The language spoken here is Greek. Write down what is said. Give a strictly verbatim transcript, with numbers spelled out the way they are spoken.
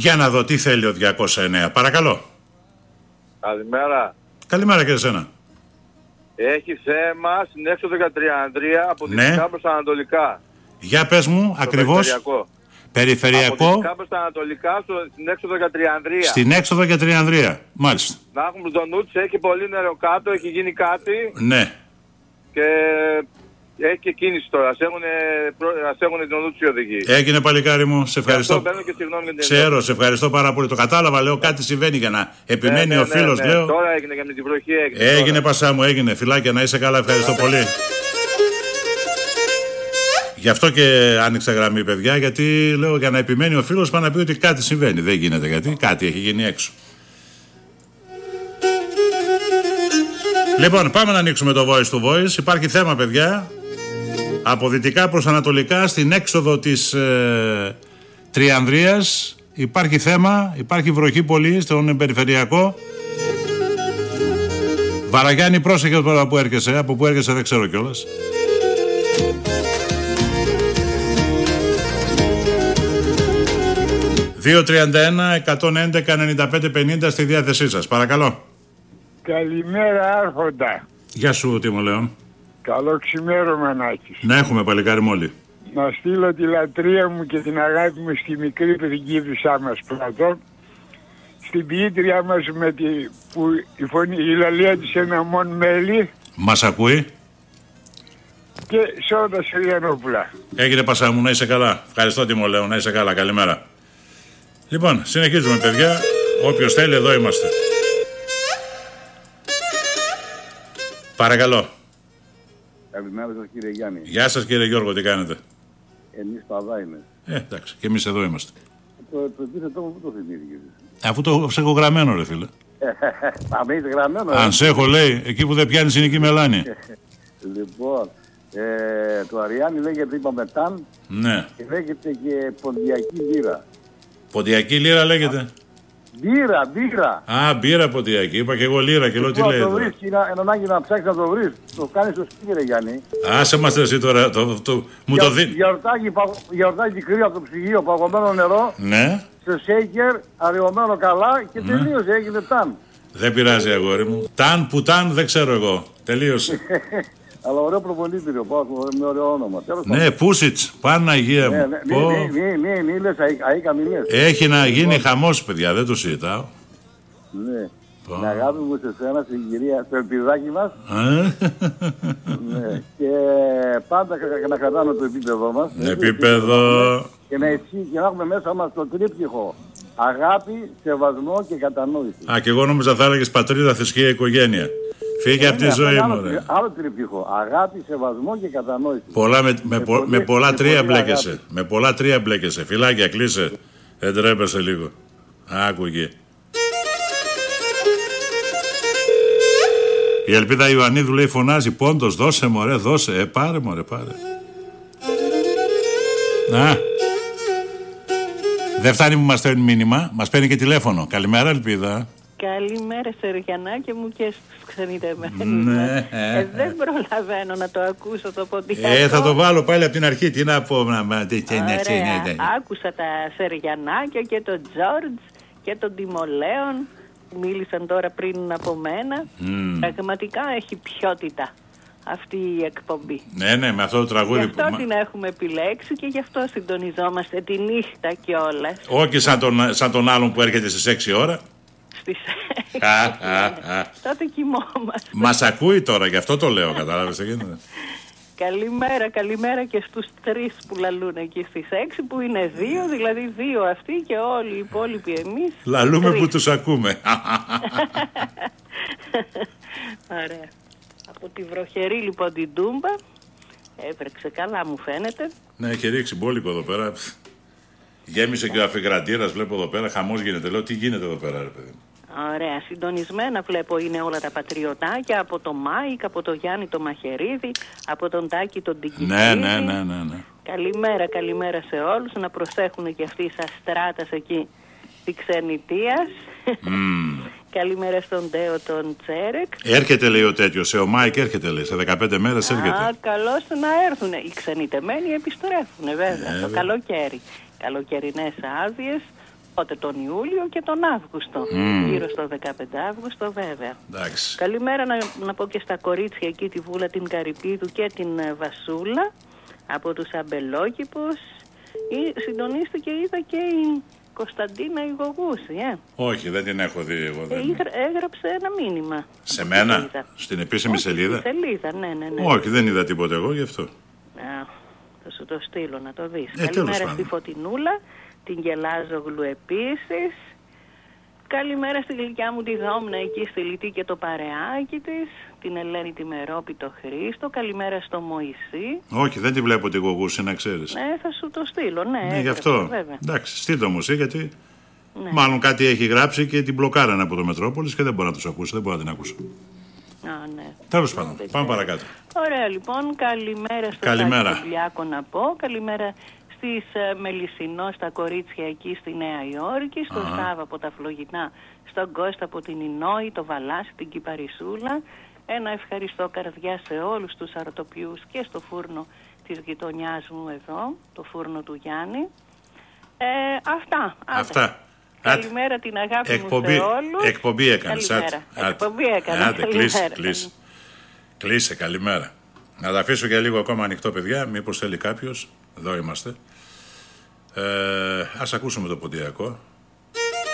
Για να δω τι θέλει ο διακόσια εννέα. Παρακαλώ. Καλημέρα. Καλημέρα και εσένα. Έχει θέμα στην έξοδο για Τριανδρία από Ναι. δυτικά προς τα ανατολικά. Για πες μου Στο ακριβώς. περιφερειακό. Περιφερειακό. Από δυτικά προς τα ανατολικά στο, στην έξοδο για Τριανδρία. Στην έξοδο για Τριανδρία. Μάλιστα. Να έχουμε τον Νούτς, έχει πολύ νερό κάτω, έχει γίνει κάτι Ναι. και έχει και κίνηση τώρα. Ας έχουν, ας έχουν τον Νούτς οι οδηγοί. Έγινε παλικάρι μου, σε ευχαριστώ. Αυτό παίρνω και συγγνώμη για την Ξέρω, σε ευχαριστώ πάρα πολύ. Το κατάλαβα, λέω κάτι συμβαίνει για να επιμένει ναι, ναι, ο φίλος, ναι, ναι. λέω. Τώρα έγινε και με την βροχή έγινε. Έγινε τώρα. πασά μου, έγινε. Φιλάκια, να είσαι καλά, ευχαριστώ πολύ. Γι' αυτό και άνοιξα γραμμή, παιδιά, γιατί λέω για να επιμένει ο φίλος πάει να πει ότι κάτι συμβαίνει. Δεν γίνεται, γιατί κάτι έχει γίνει έξω. Λοιπόν, πάμε να ανοίξουμε το voice to voice. Υπάρχει θέμα, παιδιά. Από δυτικά προς ανατολικά, στην έξοδο της ε, Τριανδρίας υπάρχει θέμα, υπάρχει βροχή πολύ στον περιφερειακό. Βαραγιάννη, πρόσεχε τώρα που έρχεσαι, από που έρχεσαι δεν ξέρω κιόλας. δύο τριάντα ένα εκατόν έντεκα ενενήντα πέντε πενήντα στη διάθεσή σας, παρακαλώ. Καλημέρα Άρχοντα. Γεια σου, τι μου λέω. Καλό ξημέρωμα να έχεις. Να έχουμε παλικάρι μόλι. Να στείλω τη λατρεία μου και την αγάπη μου στη μικρή πριγκίπισσά μας πρώτο. Στην ποιήτριά μας με τη, που η, φωνή, η λαλία της ένα μόν μέλι. Μας ακούει. Και Σόντα Σεριανόπουλα. Έγινε πασά μου, να είσαι καλά. Ευχαριστώ, τι μου λέω, να είσαι καλά, καλημέρα. Λοιπόν, συνεχίζουμε, παιδιά. Όποιος θέλει, εδώ είμαστε. Παρακαλώ. Καλημέρα σας κύριε Γιάννη. Γεια σας κύριε Γιώργο, τι κάνετε? Εμείς παδά είμαι. Ε, εντάξει, και εμείς εδώ είμαστε. Το, το επίθετό μου που το θυμήθηκε. Αφού το σε έχω γραμμένο, ρε φίλε. Πάμε, είσαι γραμμένο. Αν σε έχω, λέει, εκεί που δεν πιάνεις είναι εκεί μελάνη. Λοιπόν, ε, το Αριάννη λέγεται, είπαμε ταν, Ναι. και λέγεται και ποντιακή λύρα. Ποντιακή λύρα λέγεται. Μπύρα, μπύρα. Α, μπύρα ποντιακή. Είπα και εγώ λύρα και λέω τι λέει. Το εδώ. βρεις, είναι ανάγκη να ψάξεις να το βρεις. Το κάνεις στο σπίτι, ρε Γιάννη. Άσε μας εσύ τώρα. Το, το, μου το δίνει. Γιορτάκι, παγω- γιορτάκι κρύο από το ψυγείο, παγωμένο νερό, Ναι. σε σέικερ, αραιωμένο καλά και Ναι. τελείωσε, έγινε ταν. Δεν πειράζει, αγόρι μου. Ταν που ταν δεν ξέρω εγώ. Τελείωσε. Αλλά ωραίο προπονήτηριο, πάω με ωραίο όνομα. Τέλος Ναι, Πούσιτς, Παναγία Ναι, μου. ναι, Πω. μη, μη, μη, μη, μη λες, αΐκα μη λες. Έχει να γίνει χαμός, παιδιά, δεν το συζητάω. Ναι. Πω. Την αγάπη μου σε σένα, στην κυρία, στο ελπιδάκι μας. Ε, Ναι. Και πάντα κα- κα- να κρατάμε το επίπεδο μας. έτσι, Επίπεδο. Και να ισχύει και να έχουμε μέσα μας το τρίπτυχο. Αγάπη, σεβασμό και κατανόηση. Α, και εγώ νόμιζα θα έλεγες πατρίδα, θρησκεία, οικογένεια. Φύγε από τη Ναι, αυτό ζωή είναι μου, άλλο, ρε. τρι- άλλο τρίπτυχο. Αγάπη, σεβασμό και κατανόηση. Πολλά με, με, πο- πολύ- με πολλά με τρία πολύ μπλέκεσαι. αγάπη. Με πολλά τρία μπλέκεσαι. Φιλάκια, κλείσε. Δεν τρέπεσαι λίγο. Άκουγε. Η Ελπίδα Ιωαννίδου λέει φωνάζει πόντος, δώσε μωρέ, δώσε. Ε, πάρε μωρέ, πάρε. Να. Δεν φτάνει που μας στέλνει μήνυμα, μας παίρνει και τηλέφωνο. Καλημέρα Ελπίδα. Καλημέρα Σεριανάκη μου και στους ξενιτεμένους. Ναι. Ε, δεν προλαβαίνω να το ακούσω το ποντιακό. Ε, θα το βάλω πάλι από την αρχή. Τι να πω, να μα, τι, τι, ναι, Ωραία. τι, ναι, ναι. Άκουσα τα Σεριανάκια και τον Τζόρτζ και τον Τιμολέον που μίλησαν τώρα πριν από μένα. Mm. Πραγματικά έχει ποιότητα αυτή η εκπομπή. Ναι, ναι, με αυτό το τραγούδι Γι' που. αυτό μα- την έχουμε επιλέξει και γι' αυτό συντονιζόμαστε τη νύχτα κιόλας. Όχι σαν τον, σαν τον άλλον που έρχεται στις έξι ώρα. Στις Α, α, α. τότε κοιμόμαστε. Μας ακούει τώρα, γι' αυτό το λέω, κατάλαβες τι γίνεται. Καλημέρα, καλημέρα και στους τρεις που λαλούν εκεί στις έξι που είναι δύο, δηλαδή δύο αυτοί και όλοι οι υπόλοιποι εμείς. Λαλούμε τρεις. που τους ακούμε. Ωραία. Από τη βροχερή λοιπόν την Τούμπα, έβρεξε καλά μου φαίνεται. Ναι, έχει ρίξει μπόλικο εδώ πέρα. Γέμισε και ο αφιγραντήρας, βλέπω εδώ πέρα, χαμός γίνεται. Λέω, τι γίνεται εδώ πέρα, ρε παιδί μου. Ωραία, συντονισμένα βλέπω είναι όλα τα πατριωτάκια από το Μάικ, από το Γιάννη το Μαχαιρίδη, από τον Τάκη τον Τικητήρη. Ναι, ναι, ναι, ναι, ναι. Καλημέρα, καλημέρα σε όλους, να προσέχουν και αυτοί σας στράτας εκεί τη ξενιτίας. Mm. Καλημέρα στον Τέο τον Τσέρεκ. Έρχεται, λέει ο τέτοιος, σε ο Μάικ έρχεται, λέει, σε δεκαπέντε μέρες έρχεται. Α, καλώς να έρθουν. Οι ξενιτεμένοι επιστρέφουν βέβαια, Ε, το βέβαια. καλοκαίρι. Καλοκαιρινές άδειες Τότε τον Ιούλιο και τον Αύγουστο. Mm. Γύρω στο δεκαπέντε Αύγουστο βέβαια. Εντάξει. Καλημέρα να, να πω και στα κορίτσια εκεί, τη Βούλα, την Καρυπίδου και την Βασούλα από τους Αμπελόκηπους. Συντονίστηκε, είδα, και η Κωνσταντίνα η Γογούση, ε. Όχι, δεν την έχω δει εγώ. Δεν... Ε, έγραψε ένα μήνυμα. Σε μένα, στην επίσημη Όχι, σελίδα. Στη σελίδα, ναι, ναι, ναι. Όχι, δεν είδα τίποτα εγώ γι' αυτό. Α, θα σου το στείλω να το δεις. Ε, Καλημέρα στη Φωτεινούλα, την Γελάζογλου επίσης. Καλημέρα στη γλυκιά μου τη Δόμνα εκεί στη Λυτή και το παρεάκι της. Την Ελένη τη Μερόπη, το Χρήστο. Καλημέρα στο Μωυσή. Όχι, δεν τη βλέπω τη Γογούση, να ξέρεις. Ναι, θα σου το στείλω, ναι. Ναι, γι' αυτό. Βέβαια. Εντάξει, στείλ' μου εσύ, γιατί ναι. μάλλον κάτι έχει γράψει και την μπλοκάρανε από το Μετρόπολης και δεν μπορώ να τους ακούσω, δεν μπορώ να την ακούσω. Α, ναι. Τέλος πάντων, πάμε παρακάτω. Ωραία, λοιπόν, καλημέρα στο Τάκη να πω. Καλημέρα στις uh, Μελισσινό, στα κορίτσια εκεί στη Νέα Υόρκη, στον Σάβα από τα Φλογινά, στον Κώστα από την Ινόη, το Βαλάσι, την Κυπαρισούλα. Ένα ευχαριστώ καρδιά σε όλους τους αρτοποιούς και στο φούρνο της γειτονιάς μου εδώ, το φούρνο του Γιάννη. Ε, αυτά. Αυτά. Καλημέρα, την αγάπη εκπομπή, μου σε όλους. Εκπομπή έκανες. Καλημέρα. Άτε. Εκπομπή έκανα. Άτε, κλείσε, κλείσε. Κλείσε, καλημέρα. Να τα αφήσω για λίγο ακόμα ανοιχτό, παιδιά, μήπως θέλει κάποιος. Εδώ είμαστε. Ε, ας ακούσουμε το ποντιακό.